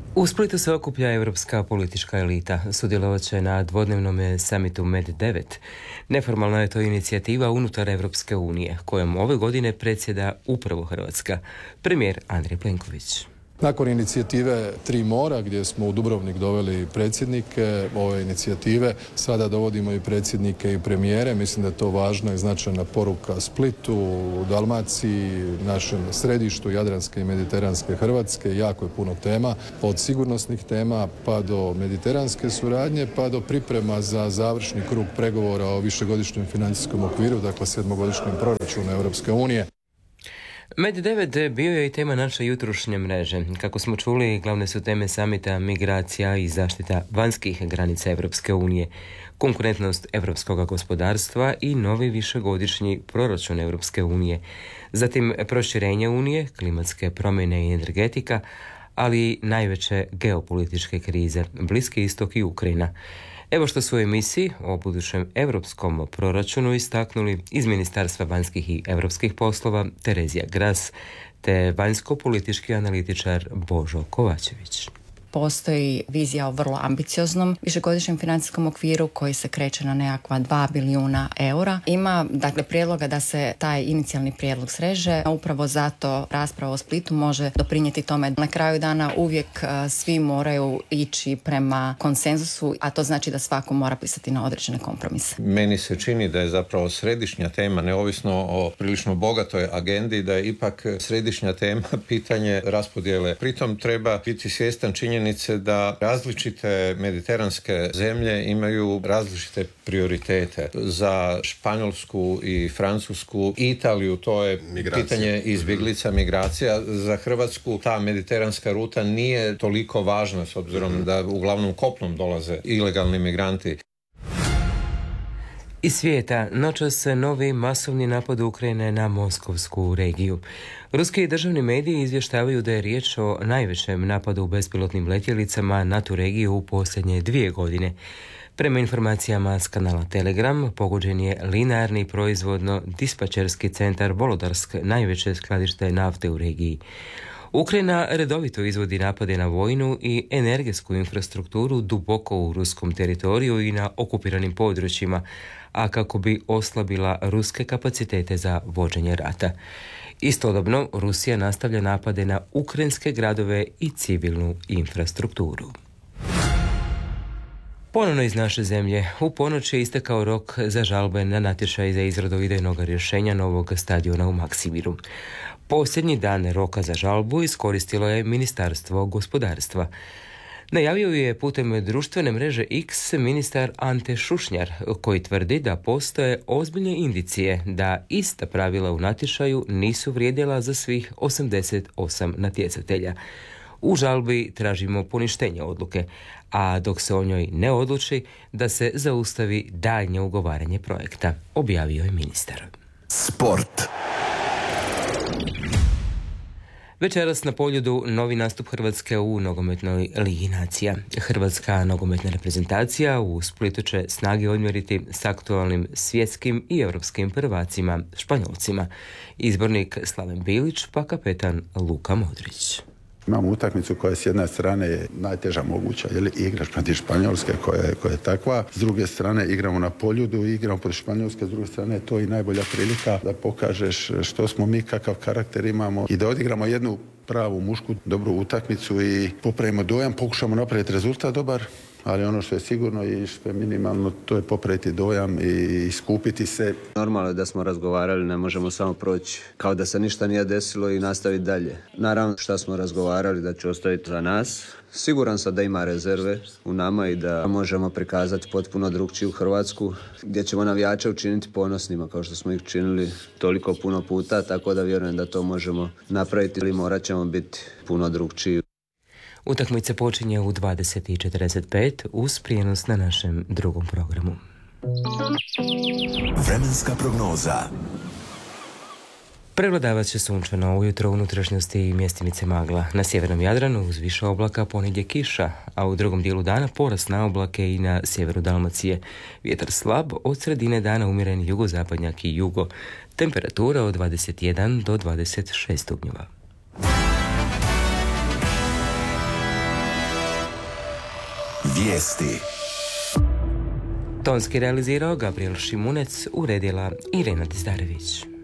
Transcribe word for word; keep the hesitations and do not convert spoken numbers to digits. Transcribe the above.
U Splitu se okuplja europska politička elita. Sudjelovat će na dvodnevnom samitu Med devet. Neformalna je to inicijativa unutar Europske unije, kojom ove godine predsjeda upravo Hrvatska. Premijer Andrej Plenković. Nakon inicijative Tri mora, gdje smo u Dubrovnik doveli predsjednike ove inicijative, sada dovodimo i predsjednike i premijere. Mislim da je to važna i značajna poruka Splitu, Dalmaciji, našem središtu Jadranske i Mediteranske Hrvatske. Jako je puno tema, od sigurnosnih tema pa do mediteranske suradnje, pa do priprema za završni krug pregovora o višegodišnjem financijskom okviru, dakle sedmogodišnjem proračunu Europske unije. Med devet bio je i tema naše jutrošnje mreže. Kako smo čuli, glavne su teme samita migracija i zaštita vanjskih granica Europske unije, konkurentnost europskog gospodarstva i novi višegodišnji proračun Europske unije, zatim proširenje unije, klimatske promjene i energetika, ali i najveće geopolitičke krize, Bliski istok i Ukrajina. Evo što su u emisiji o budućem europskom proračunu istaknuli iz Ministarstva vanjskih i europskih poslova Terezija Gras te vanjsko-politički analitičar Božo Kovačević. Postoji vizija o vrlo ambicioznom višegodišnjem financijskom okviru koji se kreće na nekakva dva bilijuna eura. Ima dakle prijedloga da se taj inicijalni prijedlog sreže, a upravo zato rasprava o Splitu može doprinijeti tome. Na kraju dana uvijek uh, svi moraju ići prema konsenzusu, a to znači da svako mora pisati na određene kompromise. Meni se čini da je zapravo središnja tema, neovisno o prilično bogatoj agendi, da je ipak središnja tema pitanje raspodjele. Pritom treba biti svjestan činjenja da različite mediteranske zemlje imaju različite prioritete. Za Španjolsku i Francusku i Italiju to je migracija. Pitanje izbjeglica, migracija. Za Hrvatsku ta mediteranska ruta nije toliko važna s obzirom da uglavnom kopnom dolaze ilegalni migranti. Iz svijeta noćas se novi masovni napad Ukrajine na moskovsku regiju. Ruski državni mediji izvještavaju da je riječ o najvećem napadu u bespilotnim letjelicama na tu regiju u posljednje dvije godine. Prema informacijama s kanala Telegram, pogođen je linearni proizvodno-dispačerski centar Volodarsk, najveće skladište nafte u regiji. Ukrajina redovito izvodi napade na vojnu i energetsku infrastrukturu duboko u ruskom teritoriju i na okupiranim područjima, a kako bi oslabila ruske kapacitete za vođenje rata. Istodobno, Rusija nastavlja napade na ukrajinske gradove i civilnu infrastrukturu. Ponovno iz naše zemlje. U ponoć je istekao rok za žalbe na natječaj za izradu idejnog rješenja novog stadiona u Maksimiru. Posljednji dan roka za žalbu iskoristilo je Ministarstvo gospodarstva. Najavio je putem društvene mreže X ministar Ante Šušnjar, koji tvrdi da postoje ozbiljne indicije da ista pravila u natječaju nisu vrijedila za svih osamdeset osam natjecatelja. U žalbi tražimo poništenje odluke, a dok se o njoj ne odluči, da se zaustavi daljnje ugovaranje projekta, objavio je ministar. Sport. Večeras na Poljudu novi nastup Hrvatske u nogometnoj ligi nacija. Hrvatska nogometna reprezentacija u Splitu će snage odmjeriti s aktualnim svjetskim i europskim prvacima Španjolcima. Izbornik Slaven Bilić pa kapetan Luka Modrić. Imamo utakmicu koja je s jedne strane najteža moguća, jer igraš protiv Španjolske koja je, koja je takva. S druge strane igramo na Poljudu, igramo protiv Španjolske, s druge strane je to i najbolja prilika da pokažeš što smo mi, kakav karakter imamo i da odigramo jednu pravu mušku, dobru utakmicu i popravimo dojam, pokušamo napraviti rezultat dobar, ali ono što je sigurno i što je minimalno, to je popraviti dojam i iskupiti se. Normalno je da smo razgovarali, ne možemo samo proći kao da se ništa nije desilo i nastaviti dalje. Naravno što smo razgovarali da će ostaviti za nas. Siguran sam da ima rezerve u nama i da možemo prikazati potpuno drugčiju Hrvatsku, gdje ćemo navijače učiniti ponosnima kao što smo ih činili toliko puno puta, tako da vjerujem da to možemo napraviti ili morat ćemo biti puno drugčiji. Utakmica počinje u dvadeset i četrdeset pet uz prijenos na našem drugom programu. Vremenska prognoza. Prevladavat će sunčano, ujutro unutrašnjosti i mjestimice magla. Na sjevernom Jadranu uz više oblaka ponegdje kiša, a u drugom dijelu dana porast na oblake i na sjeveru Dalmacije. Vjetar slab, od sredine dana umjeren jugozapadnjak i jugo. Temperatura od dvadeset jedan do dvadeset šest stupnjeva. Vijesti. Tonski realizirao Gabriel Šimunec, uredila Irena Tizdarević.